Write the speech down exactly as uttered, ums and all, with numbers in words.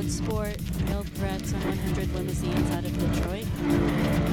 Bloodsport, MILF Rats on one hundred Limousines out of Detroit.